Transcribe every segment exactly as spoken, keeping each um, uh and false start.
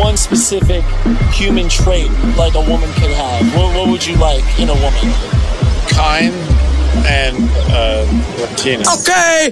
one specific human trait like a woman could have, what, what would you like in a woman? Kind and uh, Latina. Okay.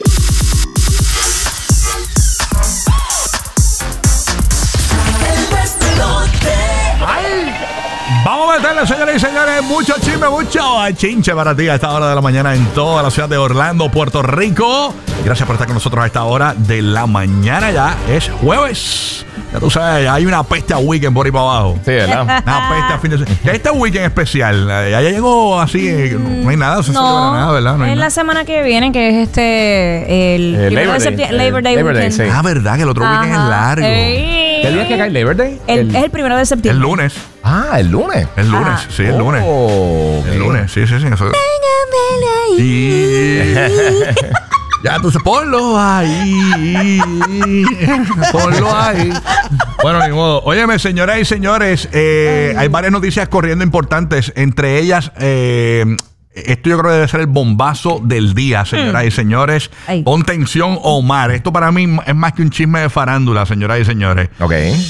¡Ay! Vamos a meterle, señores y señores, mucho chisme, mucho chinche para ti a esta hora de la mañana en toda la ciudad de Orlando, Puerto Rico. Gracias por estar con nosotros a esta hora de la mañana. Ya es jueves. Ya tú sabes, hay una peste a weekend por ahí para abajo. Sí, ¿verdad? Una peste a fin de semana. Ya este weekend especial, ya llegó así, no hay nada, no se no, celebra nada, ¿verdad? No hay es nada. la semana que viene, que es este, el Eh, primero Labor de Day. septiembre, Eh, Labor Day Labor Day, weekend. sí. Ah, verdad, que el otro weekend es Ajá. largo. Ey. ¿Qué día que cae Labor Day? El- es el primero de septiembre. El lunes. Ah, el lunes. El lunes, Ah. sí, el lunes. Oh, El lunes, sí, sí, sí. Eso. Y... Ya, entonces ponlo ahí. Ponlo ahí. Bueno, ni modo. Óyeme, señoras y señores, eh, hay varias noticias corriendo importantes. Entre ellas, eh, esto yo creo que debe ser el bombazo del día, señoras y señores. Ay. Pon tensión, Omar. Esto para mí es más que un chisme de farándula, señoras y señores. Ok.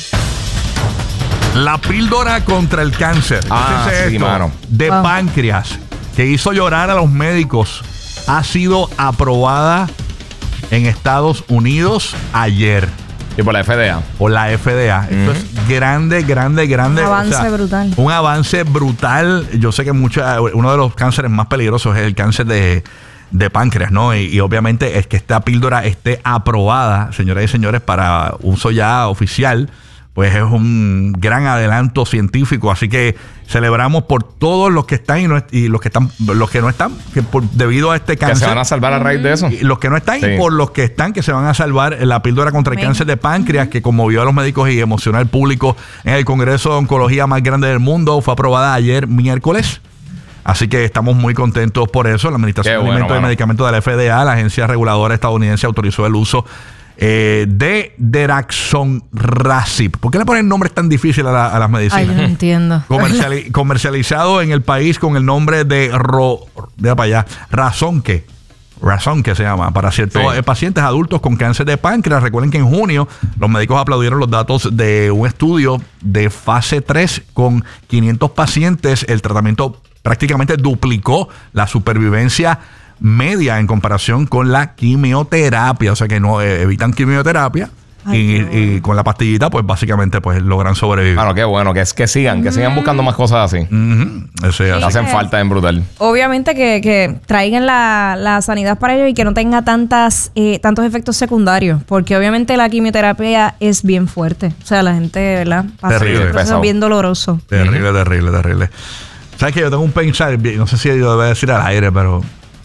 La píldora contra el cáncer. Ah, Escúchese sí, esto, mano. de Wow. páncreas, que hizo llorar a los médicos, ha sido aprobada en Estados Unidos ayer Y por la F D A. por la F D A. Esto es grande, grande, grande. Un avance brutal. Un avance brutal. Yo sé que mucha, uno de los cánceres más peligrosos es el cáncer de, de páncreas, ¿no? Y, y obviamente es que esta píldora esté aprobada, señoras y señores, para uso ya oficial, pues es un gran adelanto científico. Así que celebramos por todos los que están y, no, y los que están, los que no están, que por, debido a este Que cáncer. se van a salvar a raíz de eso. Y los que no están Sí. y por los que están, que se van a salvar la píldora contra el Amén. cáncer de páncreas, que conmovió a los médicos y emocionó al público en el Congreso de Oncología más grande del mundo. Fue aprobada ayer miércoles. Así que estamos muy contentos por eso. La Administración Qué de bueno, Alimentos y mano. Medicamentos de la F D A, la agencia reguladora estadounidense, autorizó el uso eh, de Daraxonrasib. ¿Por qué le ponen nombres tan difíciles a, la- a las medicinas? Ay, yo no entiendo. Comerciali- comercializado en el país con el nombre de Ro, de para allá, Razonque. Razonque se llama, para ciertos Sí. eh, pacientes adultos con cáncer de páncreas. Recuerden que en junio los médicos aplaudieron los datos de un estudio de fase tres con quinientos pacientes. El tratamiento prácticamente duplicó la supervivencia media en comparación con la quimioterapia. O sea que no eh, evitan quimioterapia. Ay, y, qué bueno. y con la pastillita, pues básicamente pues logran sobrevivir. Mano, qué bueno. Que, es, que sigan. Que sigan buscando más cosas así. Ujú, eso es así. Hacen falta en brutal. Obviamente que, que traigan la, la sanidad para ellos y que no tenga tantas eh, tantos efectos secundarios, porque obviamente la quimioterapia es bien fuerte. O sea, la gente, ¿verdad? Pasa Terrible. un proceso Pesado. bien doloroso. Terrible, terrible, terrible. ¿Sabes qué? Yo tengo un pensar, no sé si yo debo decir al aire, pero...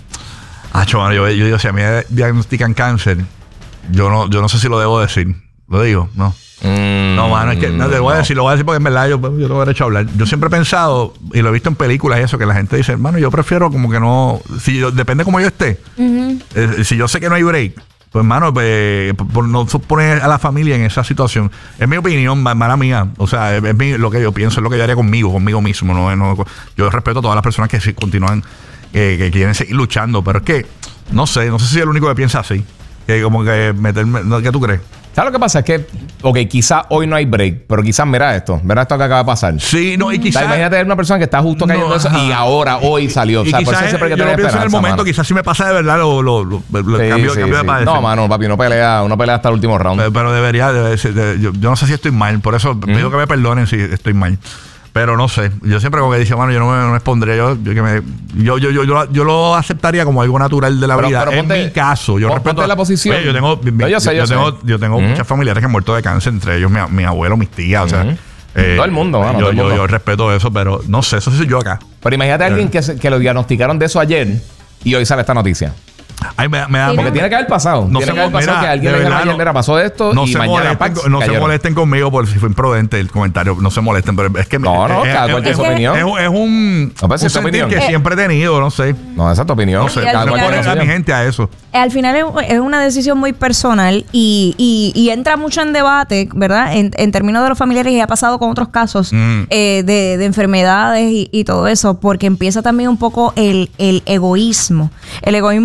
Ah, chaval, yo, yo digo, si a mí me diagnostican cáncer, yo no, yo no sé si lo debo decir. ¿Lo digo? No. Mm, No, mano, es que no te voy a no. decir, lo voy a decir porque en verdad yo, yo tengo derecho a hablar. Yo siempre he pensado, y lo he visto en películas y eso, que la gente dice, hermano, yo prefiero como que no... Si yo, depende cómo yo esté. Eh, si yo sé que no hay break, pues, hermano, pues, por no poner a la familia en esa situación. Es mi opinión, ma- mala mía. O sea, es, es mi- lo que yo pienso, es lo que yo haría conmigo, conmigo mismo. No, no, yo respeto a todas las personas que sí continúan, eh, que quieren seguir luchando. Pero es que, no sé, no sé si es el único que piensa así. Que como que meterme... ¿no? ¿Qué tú crees? ¿Sabes lo que pasa? Es que, ok, quizás hoy no hay break, pero quizás mira esto, mira esto que acaba de pasar. Sí, no, y O sea, quizás... imagínate una persona que está justo cayendo No, eso ajá. y ahora, hoy salió. O Y sea, por eso quizás siempre hay que yo tener lo pienso en el esperanza, momento, mano. quizás si me pasa de verdad lo, lo, lo- lo Sí, cambio, sí, cambio de sí. parecer. No, mano, papi, uno pelea, uno pelea hasta el último round. Eh, Pero debería, debe ser- de- yo, yo no sé si estoy mal, por eso pido que me perdonen si estoy mal. Pero no sé, yo siempre como que dice, mano, yo no me no respondría, yo, yo, que me, yo, yo, yo, yo, yo lo aceptaría como algo natural de la Pero- vida. pero ponte- en mi caso, yo pon- respeto ponte la posición. Oye, yo tengo, mi- No, yo sé, yo sé. tengo, yo tengo Ujú. muchas familiares que han muerto de cáncer, entre ellos mi, mi abuelo, mis tías, o sea. Ujú. eh, Todo el mundo, mano, yo, todo el yo, mundo. yo respeto eso, pero no sé, eso soy yo acá. Pero imagínate a alguien que, se- que lo diagnosticaron de eso ayer y hoy sale esta noticia. Ay, me, me da Sí, Porque no. tiene que haber pasado. No tiene se que haber mo- pasado mira, que alguien de le dijera verdad, ayer, no- mira, pasó esto No, y se mañana molesten, pax, no se cayeron. molesten conmigo por si fue imprudente el comentario. No se molesten, pero es que... No, no, es, cada es- cual tiene es- su opinión. Es, es un, No, pues, un es tu sentir opinión. que Eh, siempre he tenido, no sé. No, esa es tu opinión. No sé, y al Cada no cual final- tiene pones su a mi opinión. gente a eso. Al final es, es una decisión muy personal y, y, y entra mucho en debate, ¿verdad? En, en términos de los familiares, y ha pasado con otros casos Mm. eh, de, de enfermedades y, y todo eso, porque empieza también un poco el, el egoísmo. El egoísmo en el sentido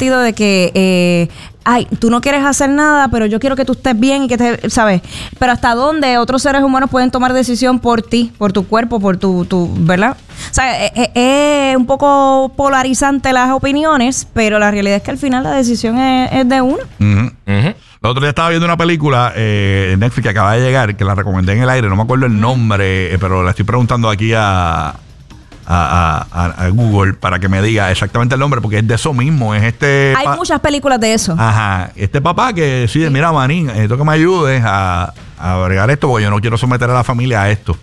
sentido de que, eh, ay, tú no quieres hacer nada, pero yo quiero que tú estés bien y que te, ¿sabes? Pero hasta dónde otros seres humanos pueden tomar decisión por ti, por tu cuerpo, por tu, tu ¿verdad? O sea, es, es un poco polarizante las opiniones, pero la realidad es que al final la decisión es, es de uno. Uh-huh. Ujú. El otro día estaba viendo una película eh, en Netflix que acaba de llegar, que la recomendé en el aire, no me acuerdo el nombre, eh, pero la estoy preguntando aquí a, a, a, a, a Google para que me diga exactamente el nombre, porque es de eso mismo, es este... Hay pa- muchas películas de eso. Ajá, este papá que decide, mira, manín, necesito que me ayudes a, a bregar esto porque yo no quiero someter a la familia a esto.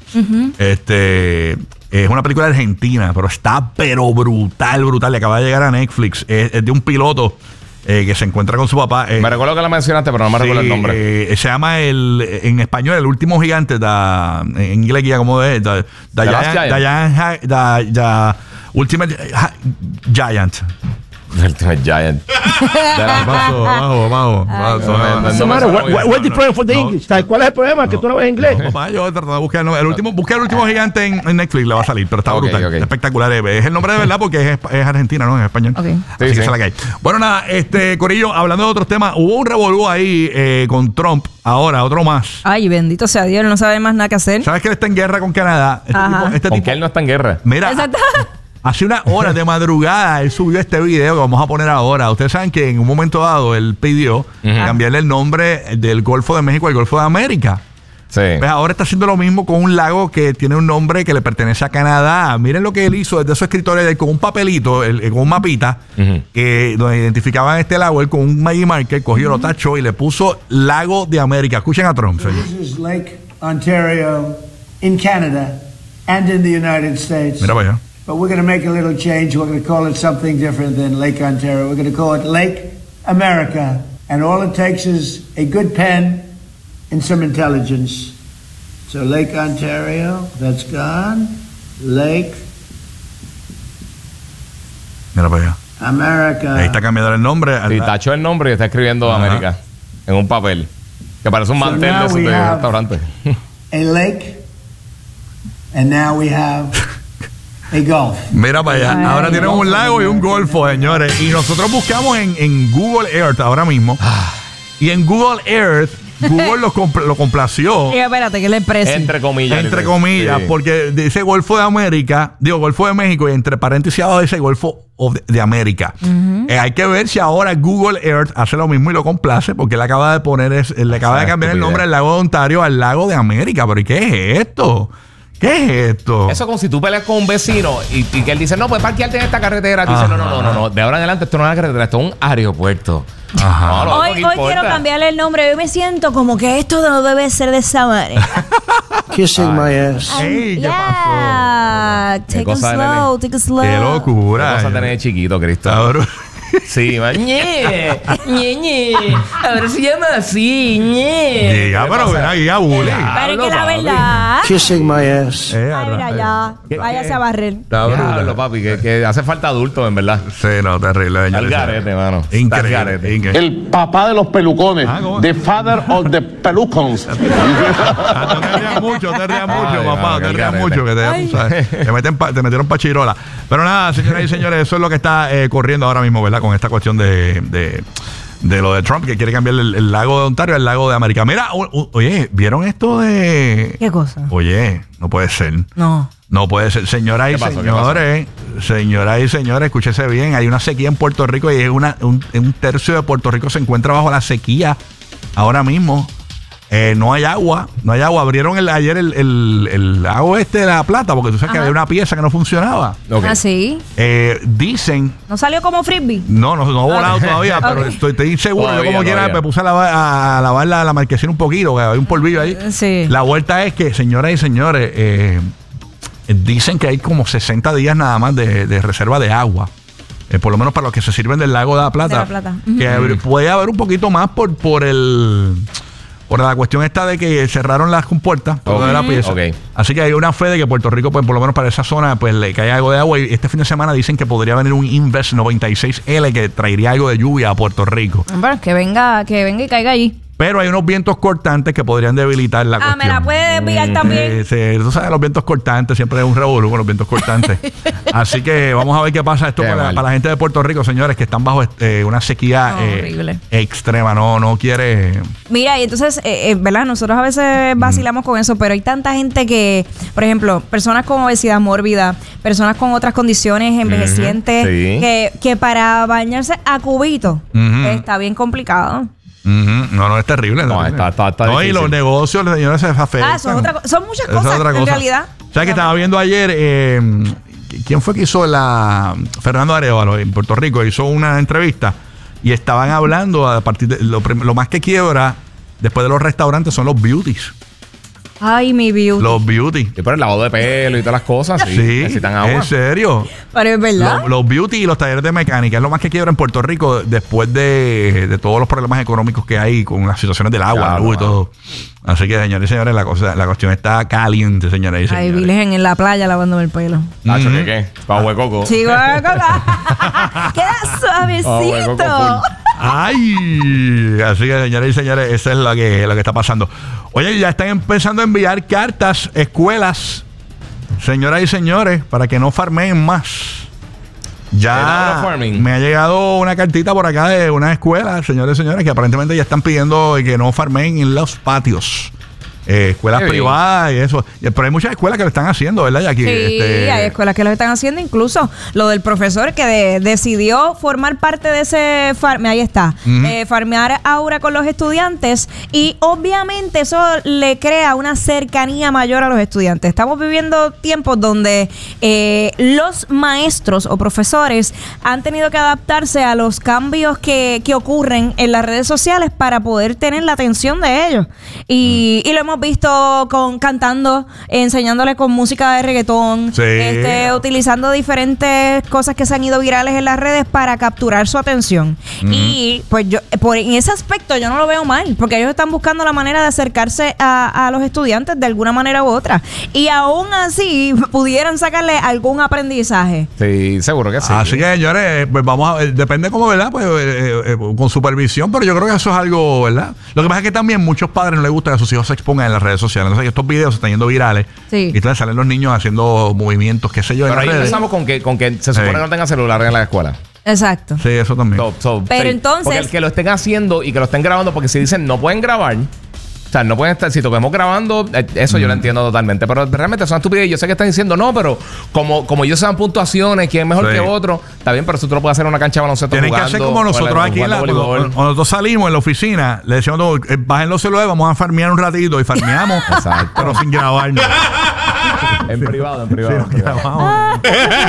Este... Es una película argentina, pero está pero brutal, brutal. Y acaba de llegar a Netflix. Es, es de un piloto eh, que se encuentra con su papá. Eh, Me recuerdo que la mencionaste, pero no me sí, recuerdo el nombre. eh, se llama el en español El Último Gigante. Da, en inglés guía como es. Da, da, The Last Giant, Giant. da, Giant- da, da Ultimate Giant. Ultimate Giant. De la- Bajo, bajo, bajo. bajo. no, no, What's the no me matter? suena What, bien. what, what's the problem for the No. English? ¿Sabes ¿Cuál es el problema? Que tú no ves inglés. No, papá, yo he tratado de buscar el, nombre. el último, busqué el último gigante en, en Netflix, le va a salir, pero está Ok, brutal, ok. espectacular. Es el nombre de verdad porque es, es Argentina, ¿no? En español. Ok. Así Sí, que sí. esa es la que hay. Bueno, nada, este Corillo, hablando de otros temas, hubo un revolú ahí eh, con Trump, ahora, otro más. Ay, bendito sea Dios, él no sabe más nada que hacer. ¿Sabes que él está en guerra con Canadá? Este Ajá. tipo, este Aunque tipo- él no está en guerra. mira, Exacto. hace unas horas de madrugada él subió este video que vamos a poner ahora. Ustedes saben que en un momento dado él pidió cambiarle el nombre del Golfo de México al Golfo de América. Sí. Pues ahora está haciendo lo mismo con un lago que tiene un nombre que le pertenece a Canadá. Miren lo que él hizo desde su escritorio de él, con un papelito, el- eh, con un mapita, Ujú. que donde identificaban este lago. Él con un Magic Marker cogió, lo tachó y le puso Lago de América. Escuchen a Trump, señor. This is Lake Ontario in Canada and in the United States. Mira para allá. But we're going to make a little change. We're going to call it something different than Lake Ontario. We're going to call it Lake America. And all it takes is a good pen and some intelligence. So Lake Ontario, that's gone. Lake Mira para allá. America. Ahí está cambiando el nombre. al- Y tachó el nombre y está escribiendo Ajá. América en un papel. Que parece un So mantel de now esos we de have- restaurante. A lake. And now we have a Gulf. Mira para allá. Ay, ahora tenemos un lago y un golfo, señores. Y nosotros buscamos en, en Google Earth ahora mismo. Y en Google Earth, Google lo, compl- lo complació. Y espérate, que le precio. Entre comillas. Entre dice. comillas, Sí. porque dice Golfo de América, digo Golfo de México, y entre paréntesis abajo dice Golfo of de, de América. Eh, hay que ver si ahora Google Earth hace lo mismo y lo complace, porque él acaba de poner, es- él le acaba Esa de cambiar el estupidez. nombre del lago de Ontario al lago de América. Pero ¿y qué es esto? ¿Qué es esto? Eso como si tú peleas con un vecino y, y que él dice, no, pues parquearte en esta carretera. Tú dices, no, no, no, no, no. De ahora en adelante esto no es una carretera, esto es un aeropuerto. Ajá. No, no, Hoy, ¿qué hoy importa? quiero cambiarle el nombre. Yo me siento como que esto no debe ser de esa manera. Kissing my ass. Ey, ¿qué Yeah. Take it cosa de slow, nene. take it slow. Qué ¿Qué locura. cosa tenés de chiquito, Cristo? Cabrón. Sí, man. Ñe, ñe, ñe. Ahora se llama así, ñe. Llega, pero ven aquí a bullying. Pero es que la Diablo, papi. verdad. Kissing my ass. Eh, Ay, mira, ya. ¿Qué- Váyase qué? a barrer. Está brutal. Diablo, papi, que, que hace falta adulto, en verdad. Sí, no, terrible. Al señores. garete, mano. Está al Increíble. garete. increíble. El papá de los pelucones. Ah, ¿cómo? The father of the pelucons. Ah, no te rías mucho, te rías mucho, Ay, papá, mano, te qué rías garete. mucho, que te, Ay. tú sabes, te, meten pa- te metieron pa' chirola. Pero nada, señoras y señores, eso es lo que está eh, corriendo ahora mismo, ¿verdad? Con esta cuestión de, de, de lo de Trump, que quiere cambiar el, el lago de Ontario al lago de América. Mira, o- o- oye, ¿vieron esto de...? ¿Qué cosa? Oye, no puede ser. No. No puede ser. Señoras y ¿Qué pasó? ¿Qué señores, señoras y señores, escúchese bien. Hay una sequía en Puerto Rico y es una, un, un tercio de Puerto Rico se encuentra bajo la sequía ahora mismo. Eh, no hay agua, no hay agua. Abrieron el, ayer el, el, el lago este de La Plata porque tú sabes que Ajá. había una pieza que no funcionaba. Ok. Ah, sí. Eh, dicen, ¿No salió como frisbee? no, no, no ha volado todavía, pero Ok. estoy, estoy seguro. Todavía, yo como quiera todavía. me puse a lavar, a lavar la, la marquesina un poquito, que hay un polvillo ahí. Sí. La vuelta es que, señoras y señores, eh, dicen que hay como sesenta días nada más de, de reserva de agua. Eh, por lo menos para los que se sirven del lago de la Plata. De la Plata. Que hab- puede haber un poquito más por, por el... Por la cuestión esta de que cerraron las compuertas por lo de la pieza. Ok. Así que hay una fe de que Puerto Rico, pues por lo menos para esa zona, pues le cae algo de agua. Y este fin de semana dicen que podría venir un Inves noventa y seis L que traería algo de lluvia a Puerto Rico. Bueno, que venga, que venga y caiga allí. Pero hay unos vientos cortantes que podrían debilitar la Ah, cuestión. me la puede desviar Eh, también. sí, tú sabes, los vientos cortantes, siempre es un revolú con los vientos cortantes. Así que vamos a ver qué pasa esto Qué para, mal. para la gente de Puerto Rico, señores, que están bajo eh, una sequía No, eh, horrible. extrema. No, no quiere. Mira, y entonces, eh, eh, ¿verdad? Nosotros a veces vacilamos con eso, pero hay tanta gente que, por ejemplo, personas con obesidad mórbida, personas con otras condiciones envejecientes, Ujú, sí. que, que para bañarse a cubito Ujú. está bien complicado. Ujú. No, no, es terrible. No, terrible. está- está- está No, y difícil. los negocios, los señores se afectan. Ah, eso es otra co- son muchas Eso es cosas, otra en cosa. realidad. ¿Sabes que estaba viendo ayer? eh, ¿Quién fue que hizo la. Fernando Arevalo en Puerto Rico hizo una entrevista y estaban hablando a partir de. Lo, prim- lo más que quiebra después de los restaurantes son los beauties. Ay, mi beauty. Los beauty. Y por el lavado de pelo y todas las cosas. Sí, Sí, necesitan agua. en serio. Pero es verdad. Los, los beauty y los talleres de mecánica es lo más que quiebra en Puerto Rico después de, de todos los problemas económicos que hay con las situaciones del agua, Claro, la luz y mano. todo. Así que, señores y señores, la, cosa, la cuestión está caliente, señores y Ay, señores. Virgen en la playa lavándome el pelo. Nacho, Ujú. ¿qué qué? Pa' huecoco. Chico, queda suavecito. hueco, Ay, así que señores y señores, eso es lo que, lo que está pasando. Oye, ya están empezando a enviar cartas, escuelas, señoras y señores, para que no farmeen más. El Ya farming. me ha llegado una cartita por acá de una escuela, señores y señores, que aparentemente ya están pidiendo que no farmeen en los patios. Eh, escuelas Qué bien. privadas y eso. Y- Pero hay muchas escuelas que lo están haciendo, ¿verdad? Y aquí, Sí, este, hay escuelas que lo están haciendo, incluso lo del profesor que de- decidió formar parte de ese farme, ahí está, Ujú. eh, farmear aura con los estudiantes y obviamente eso le crea una cercanía mayor a los estudiantes. Estamos viviendo tiempos donde eh, los maestros o profesores han tenido que adaptarse a los cambios que, que ocurren en las redes sociales para poder tener la atención de ellos. Y, y lo hemos visto con cantando, enseñándole con música de reggaetón, Sí. este, utilizando diferentes cosas que se han ido virales en las redes para capturar su atención. Y pues yo, por en ese aspecto yo no lo veo mal, porque ellos están buscando la manera de acercarse a, a los estudiantes de alguna manera u otra. Y aún así pudieran sacarle algún aprendizaje. Sí, seguro que sí. Así que, señores, pues vamos a ver, depende cómo, ¿verdad? Pues eh, eh, con supervisión, pero yo creo que eso es algo, ¿verdad? Lo que pasa es que también muchos padres no les gusta que sus hijos se expongan en las redes sociales. Entonces, estos videos se están yendo virales. Sí. Y entonces salen los niños haciendo movimientos, qué sé yo, en Pero las ahí redes. empezamos con que, con que se supone Sí. que no tengan celular en la escuela. Exacto. Sí, eso también. So- so, Pero sí. entonces- Porque el que lo estén haciendo y que lo estén grabando, porque si dicen no pueden grabar, o sea, no pueden estar, si te vemos grabando, eh, eso yo lo entiendo totalmente. Pero realmente son estupidez. Yo sé que están diciendo no, pero como, como ellos se dan puntuaciones, quién es mejor Sí. que otro, está bien, pero eso tú lo puedes hacer en una cancha de baloncesto. Tienen que jugando, hacer como o nosotros jugando aquí en la, cuando, voleibol. cuando nosotros salimos en la oficina, le decimos todo, eh, bajen los celulares, vamos a farmear un ratito y farmeamos, Exacto. pero sin grabarnos. En privado, en privado. Sí, en privado. grabamos.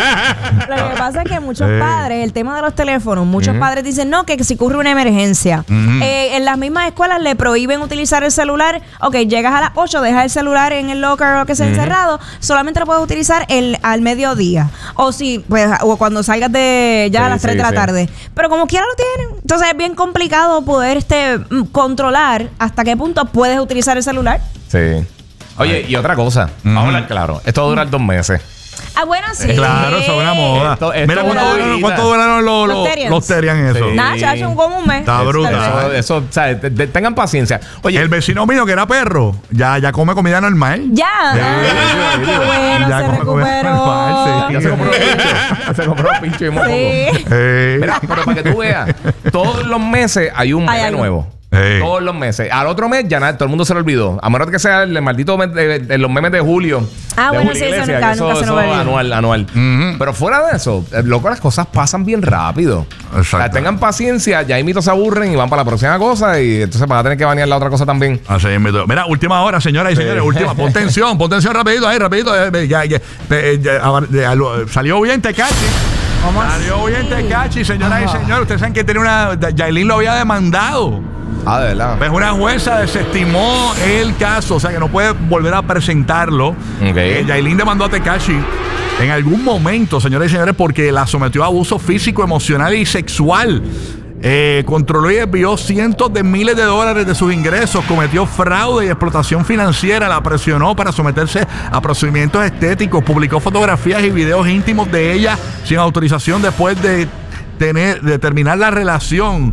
Lo que pasa es que muchos Sí. padres, el tema de los teléfonos, muchos padres dicen no, que, que si ocurre una emergencia. Ujú. Eh, en las mismas escuelas le prohíben utilizar el celular. Ok, llegas a las ocho, dejas el celular en el locker o que sea encerrado, solamente lo puedes utilizar el, al mediodía. O si, pues, o cuando salgas de ya Sí, a las tres sí, de la sí. tarde. Pero como quiera lo tienen. Entonces es bien complicado poder este mm, controlar hasta qué punto puedes utilizar el celular. Sí. Oye, y otra cosa, Ujú. vamos a hablar claro. Esto va a durar dos meses. Ah, bueno, sí. Claro, eso es una moda. Esto- esto Mira es cuánto una duraron, vida. cuánto duraron los, Los los, Terians. los Terian eso. Sí. Nada, chacho, un como un mes. Está brutal. Eso, eso, o sea, te- te- tengan paciencia. Oye, El vecino mío que era perro, ya, ya come comida normal. Ya. Sí. Ah, qué bueno, Ya se come comida recuperó. normal, sí. ya se compró los pinchos. Se compró los pinchos y moco. Sí. Eh, Mira, pero para que tú veas, todos los meses hay un Hay meme algo. nuevo. Sí. Todos los meses. Al otro mes ya nada, todo el mundo se lo olvidó. A menos que sea el maldito mes de, de los memes de julio. Ah, de bueno, Julio sí, eso Iglesias, nunca- que nunca se nos va a olvidar. anual, anual. Ujú. Pero fuera de eso, eh, loco, las cosas pasan bien rápido. Exacto. O sea, tengan paciencia, ya imitos se aburren y van para la próxima cosa y entonces van a tener que banear la otra cosa también. Así es, mi- Mira, última hora, señoras y señores, última. Pon tensión, pon tensión rapidito ahí, rapidito. eh, Ya, ya, eh, ya, a ver, ya, lo- salió bien Tecachi. ¿Cómo Salió así? bien Tecachi, señoras y señores. Ustedes saben que tiene una. Yailin lo había demandado. Ah, de verdad. Pues una jueza desestimó el caso, o sea que no puede volver a presentarlo. Ok. Eh, Yailin demandó a Tekashi en algún momento, señores y señores, porque la sometió a abuso físico, emocional y sexual. Eh, controló y desvió cientos de miles de dólares de sus ingresos, cometió fraude y explotación financiera, la presionó para someterse a procedimientos estéticos, publicó fotografías y videos íntimos de ella sin autorización después de tener, de terminar la relación.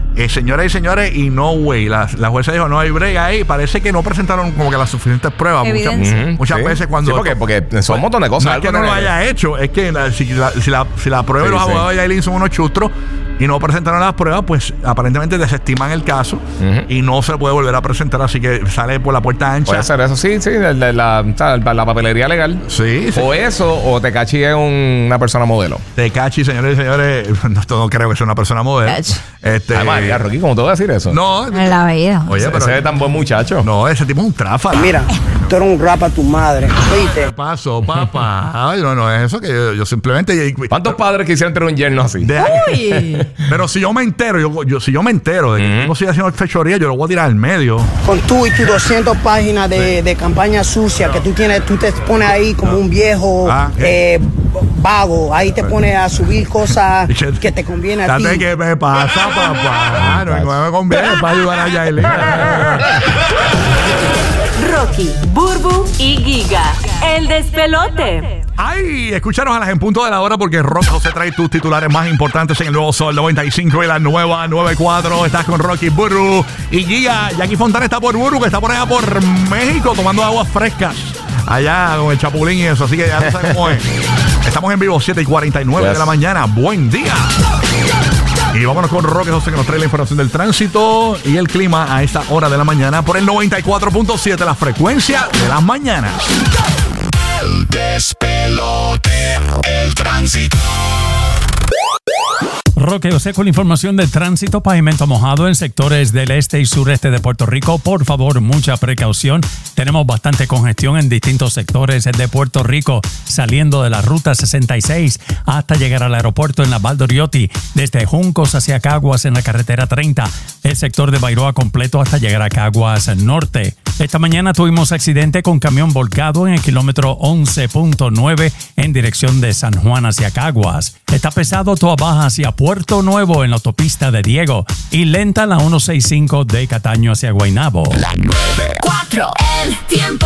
Eh, señoras y señores, y no way. La, la jueza dijo, no hay break ahí. Parece que no presentaron como que las suficientes pruebas. Muchas, Evidencia. muchas Sí. veces cuando... Sí, porque, porque son un montón de cosas. No es que no lo haya hecho, es que la- si, la, si, la, si la prueba Sí, y los sí. abogados de Yailin son unos chustros y no presentaron las pruebas, pues aparentemente desestiman el caso Ujú. y no se puede volver a presentar, así que sale por la puerta ancha. Puede ser eso, sí, sí, la, la, la, la- la papelería legal. Sí, sí. O eso, o Tekashi es un- una persona modelo. Tecachi, señores y señores, no, esto no creo que sea una persona modelo. Tecachi. Este, Además, ya, Rocky, ¿cómo te voy a decir eso? no, En la vida. oye, ese, pero ese es tan buen muchacho. no, ese tipo es un tráfala. Mira, tú eres un rap a tu madre, ¿viste? ¿Qué pasó, papá? Ay, no, no es eso que yo, yo simplemente. ¿Cuántos padres quisieran tener un yerno así? De- Uy. Pero si yo me entero, yo, yo- si yo me entero de que Ujú. tengo sigue haciendo fechoría, yo lo voy a tirar al medio. Con tú y tus doscientas páginas de, de campaña sucia que tú tienes, tú te pones ahí como un viejo Ah, eh, vago, ahí te pones a subir cosas que te conviene a ti. Date que me pasa, papá. No, no me conviene para ayudar a Yailin. Rocky, Burbu y Giga. El despelote. Ay, escucharos a las en punto de la hora porque Rock José trae tus titulares más importantes en el nuevo Sol noventa y cinco y la nueva noventa y cuatro. Estás con Rocky, Burbu y Giga. Jackie Fontana está por Burbu, que está por allá por México tomando aguas frescas. Allá con el chapulín y eso, así que ya no sabes cómo es. Estamos en vivo, siete y cuarenta y nueve Yes. de la mañana. Buen día. Y vámonos con Roque José, que nos trae la información del tránsito y el clima a esta hora de la mañana por el noventa y cuatro punto siete, la frecuencia de las mañanas. El despelote, el tránsito. Roque José con la información del tránsito. Pavimento mojado en sectores del este y sureste de Puerto Rico. Por favor, mucha precaución. Tenemos bastante congestión en distintos sectores de Puerto Rico, saliendo de la ruta sesenta y seis hasta llegar al aeropuerto en la Valdoriotti, desde Juncos hacia Caguas en la carretera treinta, el sector de Bairoa completo hasta llegar a Caguas Norte. Esta mañana tuvimos accidente con camión volcado en el kilómetro once punto nueve en dirección de San Juan hacia Caguas. Está pesado toda baja hacia Puerto Nuevo en la autopista de Diego y lenta la ciento sesenta y cinco de Cataño hacia Guaynabo. Cuatro. El tiempo.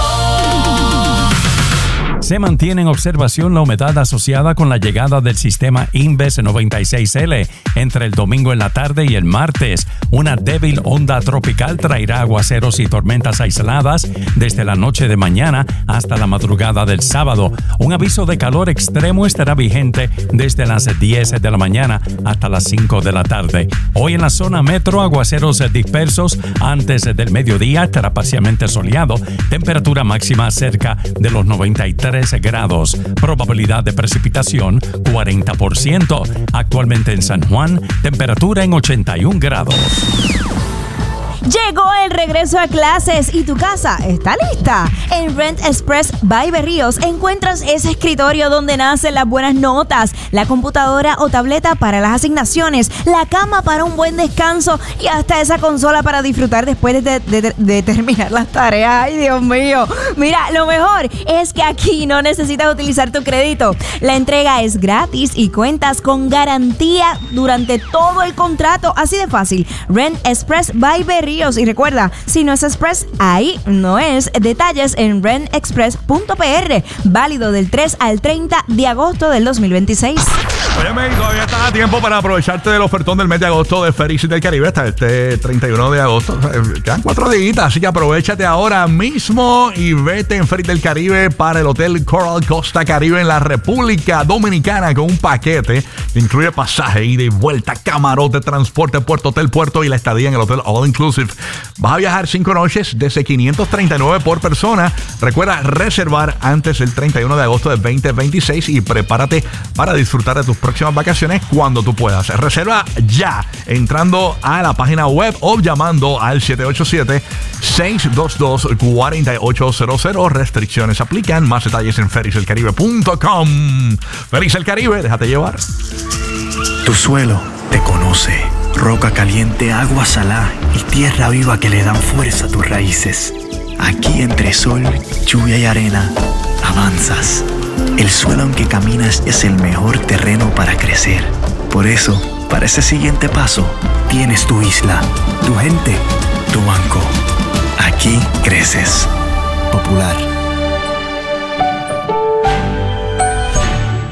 Se mantiene en observación la humedad asociada con la llegada del sistema Inves noventa y seis L entre el domingo en la tarde y el martes. Una débil onda tropical traerá aguaceros y tormentas aisladas desde la noche de mañana hasta la madrugada del sábado. Un aviso de calor extremo estará vigente desde las diez de la mañana hasta las cinco de la tarde. Hoy en la zona metro, aguaceros dispersos antes del mediodía, estará parcialmente soleado. Temperatura máxima cerca de los noventa y tres grados. Probabilidad de precipitación cuarenta por ciento. Actualmente en San Juan, temperatura en ochenta y un grados. Llegó el regreso a clases y tu casa está lista. En Rent Express by Berríos encuentras ese escritorio donde nacen las buenas notas, la computadora o tableta para las asignaciones, la cama para un buen descanso y hasta esa consola para disfrutar después de, de, de, de terminar las tareas. Ay, Dios mío. Mira, lo mejor es que aquí no necesitas utilizar tu crédito. La entrega es gratis y cuentas con garantía durante todo el contrato. Así de fácil. Rent Express by Berríos. Y recuerda, si no es Express, ahí no es. Detalles en rent express punto p r. Válido del tres al treinta de agosto del dos mil veintiséis. Óyeme, todavía estás a tiempo para aprovecharte del ofertón del mes de agosto de Fericity del Caribe hasta este treinta y uno de agosto. O sea, quedan cuatro días, así que aprovechate ahora mismo y vete en Fericity del Caribe para el Hotel Coral Costa Caribe en la República Dominicana con un paquete que incluye pasaje, ida y vuelta, camarote, transporte, puerto, hotel, puerto y la estadía en el hotel All Inclusive. Vas a viajar cinco noches desde quinientos treinta y nueve por persona. Recuerda reservar antes del treinta y uno de agosto de veinte veintiséis y prepárate para disfrutar de tus próximas vacaciones cuando tú puedas. Reserva ya entrando a la página web o llamando al siete ocho siete, seis dos dos, cuatro ocho cero cero. Restricciones aplican. Más detalles en ferris el caribe punto com. Ferris el Caribe, déjate llevar. Tu suelo te conoce. Roca caliente, agua salada y tierra viva que le dan fuerza a tus raíces. Aquí entre sol, lluvia y arena, avanzas. El suelo en que caminas es el mejor terreno para crecer. Por eso, para ese siguiente paso, tienes tu isla, tu gente, tu banco. Aquí creces. Popular.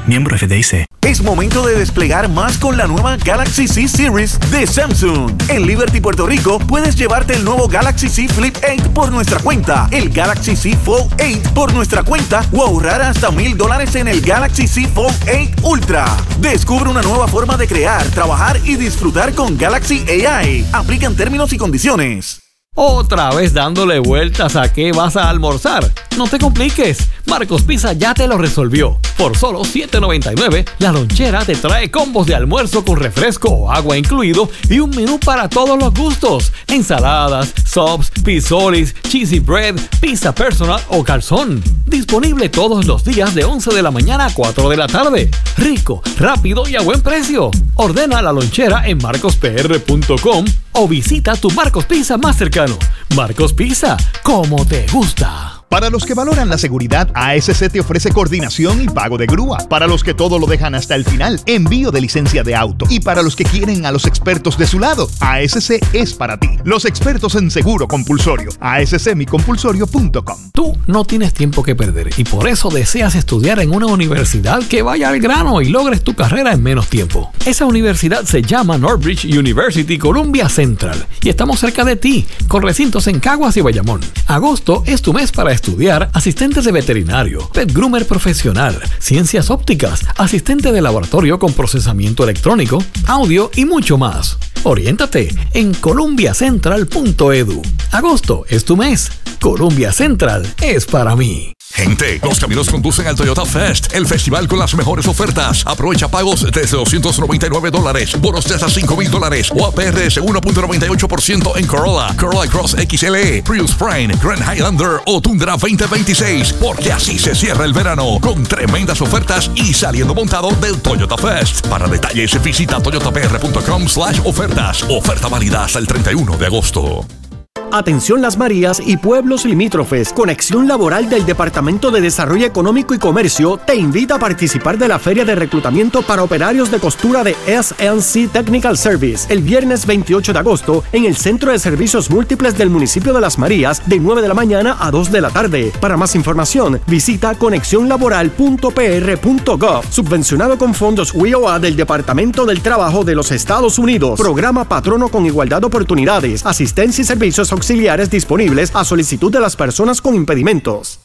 miembro F D I C. Es momento de desplegar más con la nueva Galaxy Z Series de Samsung. En Liberty, Puerto Rico, puedes llevarte el nuevo Galaxy Z Flip ocho por nuestra cuenta, el Galaxy Z Fold ocho por nuestra cuenta o ahorrar hasta mil dólares en el Galaxy Z Fold ocho Ultra. Descubre una nueva forma de crear, trabajar y disfrutar con Galaxy A I. Aplican términos y condiciones. ¿Otra vez dándole vueltas a qué vas a almorzar? No te compliques, Marcos Pizza ya te lo resolvió. Por solo siete noventa y nueve, la lonchera te trae combos de almuerzo con refresco o agua incluido y un menú para todos los gustos. Ensaladas, subs, pisolis, cheesy bread, pizza personal o calzón. Disponible todos los días de once de la mañana a cuatro de la tarde. Rico, rápido y a buen precio. Ordena la lonchera en marcos p r punto com o visita tu Marcos Pizza más cercano. Marcos Pizza, como te gusta. Para los que valoran la seguridad, A S C te ofrece coordinación y pago de grúa. Para los que todo lo dejan hasta el final, envío de licencia de auto. Y para los que quieren a los expertos de su lado, A S C es para ti. Los expertos en seguro compulsorio. A S C mi compulsorio punto com. Tú no tienes tiempo que perder y por eso deseas estudiar en una universidad que vaya al grano y logres tu carrera en menos tiempo. Esa universidad se llama Northbridge University Columbia Central y estamos cerca de ti, con recintos en Caguas y Bayamón. Agosto es tu mes para estudiar. Estudiar asistentes de veterinario, pet groomer profesional, ciencias ópticas, asistente de laboratorio con procesamiento electrónico, audio y mucho más. Oriéntate en columbia central punto e d u. Agosto es tu mes. Columbia Central es para mí. Gente, los caminos conducen al Toyota Fest, el festival con las mejores ofertas. Aprovecha pagos desde doscientos noventa y nueve dólares, bonos de hasta cinco mil dólares o A P R S uno punto noventa y ocho por ciento en Corolla, Corolla Cross X L E, Prius Prime, Grand Highlander o Tundra veinte veintiséis. Porque así se cierra el verano, con tremendas ofertas y saliendo montado del Toyota Fest. Para detalles visita toyota p r punto com slash ofertas. Oferta válida hasta el treinta y uno de agosto. Atención Las Marías y pueblos limítrofes. Conexión Laboral del Departamento de Desarrollo Económico y Comercio te invita a participar de la Feria de Reclutamiento para Operarios de Costura de S N C Technical Service el viernes veintiocho de agosto en el Centro de Servicios Múltiples del municipio de Las Marías de nueve de la mañana a dos de la tarde. Para más información, visita conexión laboral punto p r punto gov. Subvencionado con fondos W I O A del Departamento del Trabajo de los Estados Unidos. Programa Patrono con Igualdad de Oportunidades. Asistencia y servicios auxiliares disponibles a solicitud de las personas con impedimentos.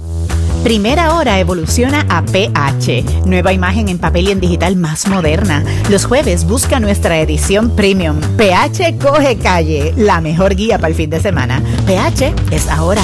Primera Hora evoluciona a P H, nueva imagen en papel y en digital más moderna. Los jueves busca nuestra edición premium. P H coge calle, la mejor guía para el fin de semana. P H es ahora.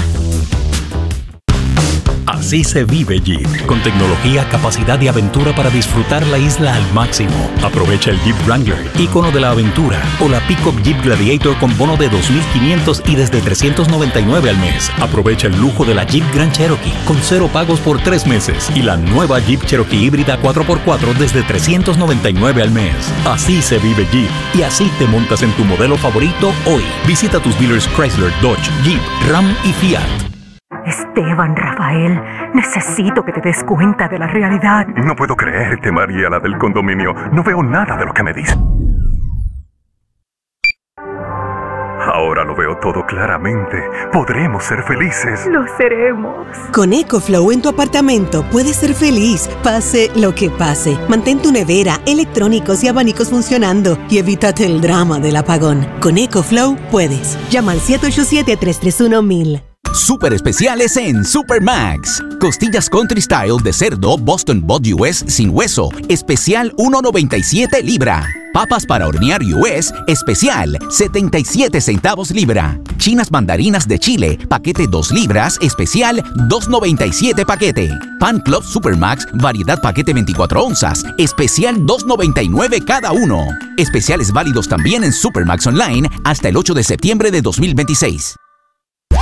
Así se vive Jeep, con tecnología, capacidad y aventura para disfrutar la isla al máximo. Aprovecha el Jeep Wrangler, ícono de la aventura, o la Pickup Jeep Gladiator con bono de dos mil quinientos y desde trescientos noventa y nueve al mes. Aprovecha el lujo de la Jeep Grand Cherokee con cero pagos por tres meses y la nueva Jeep Cherokee híbrida cuatro por cuatro desde trescientos noventa y nueve al mes. Así se vive Jeep y así te montas en tu modelo favorito hoy. Visita tus dealers Chrysler, Dodge, Jeep, Ram y Fiat. Esteban, Rafael, necesito que te des cuenta de la realidad. No puedo creerte, María, la del condominio. No veo nada de lo que me dices. Ahora lo veo todo claramente. Podremos ser felices. Lo seremos. Con EcoFlow en tu apartamento puedes ser feliz, pase lo que pase. Mantén tu nevera, electrónicos y abanicos funcionando y evítate el drama del apagón. Con EcoFlow puedes. Llama al siete ocho siete, tres tres uno, mil. Super especiales en Supermax. Costillas Country Style de cerdo Boston Bot U S sin hueso, especial uno noventa y siete libra. Papas para hornear U S, especial setenta y siete centavos libra. Chinas mandarinas de Chile, paquete dos libras, especial dos noventa y siete paquete. Pan Club Supermax, variedad paquete veinticuatro onzas, especial dos noventa y nueve cada uno. Especiales válidos también en Supermax Online hasta el ocho de septiembre de dos mil veintiséis.